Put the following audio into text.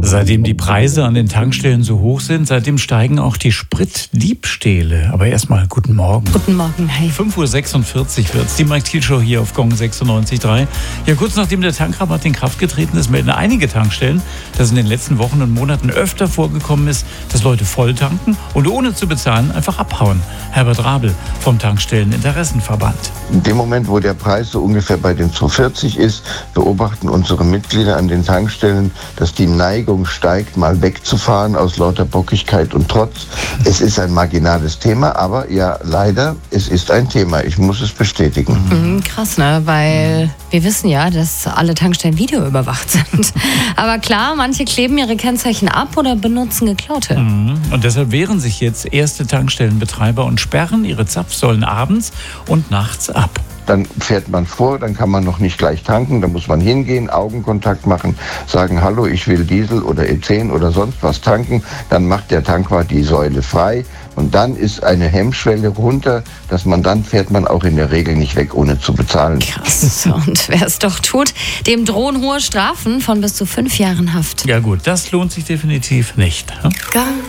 Seitdem die Preise an den Tankstellen so hoch sind, seitdem steigen auch die Spritdiebstähle. Aber erstmal guten Morgen. Guten Morgen, hey. 5.46 Uhr wird's. Die Mike Thiel Show hier auf Gong 96.3. Ja, kurz nachdem der Tankrabatt in Kraft getreten ist, melden einige Tankstellen, dass in den letzten Wochen und Monaten öfter vorgekommen ist, dass Leute voll tanken und ohne zu bezahlen einfach abhauen. Herbert Rabel vom Tankstelleninteressenverband. In dem Moment, wo der Preis so ungefähr bei den 2,40 ist, beobachten unsere Mitglieder an den Tankstellen, dass die Neigung steigt, mal wegzufahren aus lauter Bockigkeit und Trotz. Es ist ein marginales Thema, aber ja, leider, es ist ein Thema. Ich muss es bestätigen. Krass, ne? Weil wir wissen ja, dass alle Tankstellen videoüberwacht sind. Aber klar, manche kleben ihre Kennzeichen ab oder benutzen geklaute. Und deshalb wehren sich jetzt erste Tankstellenbetreiber und sperren ihre Zapfsäulen abends und nachts ab. Dann fährt man vor, dann kann man noch nicht gleich tanken, dann muss man hingehen, Augenkontakt machen, sagen, hallo, ich will Diesel oder E10 oder sonst was tanken. Dann macht der Tankwart die Säule frei und dann ist eine Hemmschwelle runter, dass man dann fährt man auch in der Regel nicht weg, ohne zu bezahlen. Krass. Und wer es doch tut, dem drohen hohe Strafen von bis zu 5 Jahren Haft. Ja gut, das lohnt sich definitiv nicht.